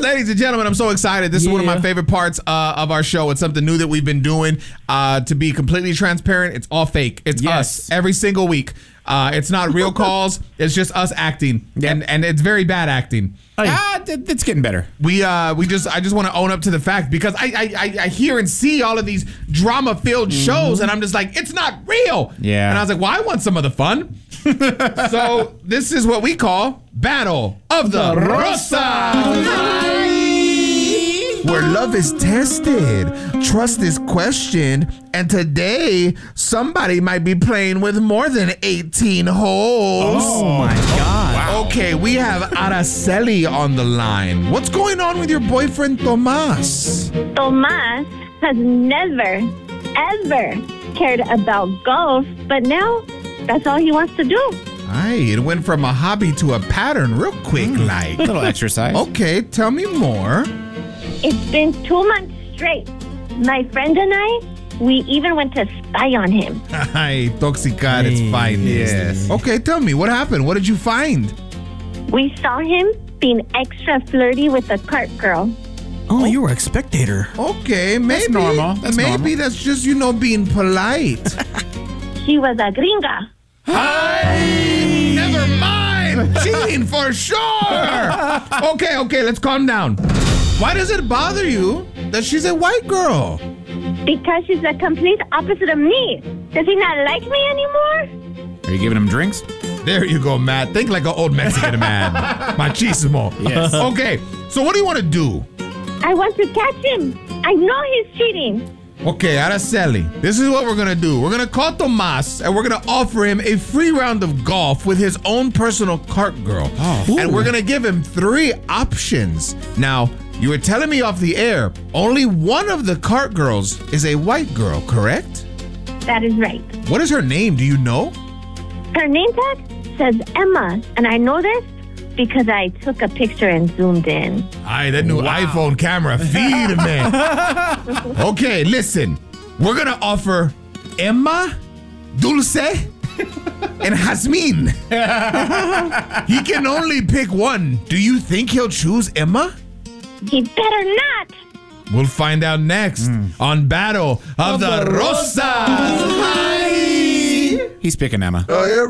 Ladies and gentlemen, I'm so excited. This is one of my favorite parts of our show. It's something new that we've been doing. To be completely transparent, it's all fake. It's us every single week. It's not real calls. It's just us acting, and it's very bad acting. It's getting better. I just want to own up to the fact, because I hear and see all of these drama-filled shows, and I'm just like, it's not real. Yeah. And I was like, well, I want some of the fun. So this is what we call Battle of the Rosas, where love is tested, trust is questioned, and today somebody might be playing with more than 18 holes. Oh my God. Wow. Okay, we have Araceli on the line. What's going on with your boyfriend, Tomas? Tomas has never, ever cared about golf, but now that's all he wants to do. It went from a hobby to a pattern real quick, like. A little exercise. Okay, tell me more. It's been 2 months straight. My friend and I, we even went to spy on him. Ay, toxicar, it's fine. Yes. Okay, tell me, what happened? What did you find? We saw him being extra flirty with a cart girl. Oh, you were a spectator. Okay, maybe. normal. That's maybe normal. that's just, being polite. She was a gringa. Hey, never mind. Cheating for sure. Okay, let's calm down. Why does it bother you that she's a white girl? Because she's the complete opposite of me. Does he not like me anymore? Are you giving him drinks? There you go, Matt. Think like an old Mexican man. Machismo. Yes. Okay, so what do you want to do? I want to catch him. I know he's cheating. Okay, Araceli, this is what we're going to do. We're going to call Tomas, and we're going to offer him a free round of golf with his own personal cart girl. Oh. And we're going to give him 3 options. Now, you were telling me off the air, only one of the cart girls is a white girl, correct? That is right. What is her name? Do you know? Her name tag says Emma, and I know this because I took a picture and zoomed in. Aye, that new iPhone camera, feed me. Okay, listen. We're going to offer Emma, Dulce, and Jasmine. He can only pick one. Do you think he'll choose Emma? He better not. We'll find out next on Battle of the Rosas. He's picking Emma. Oh, yeah,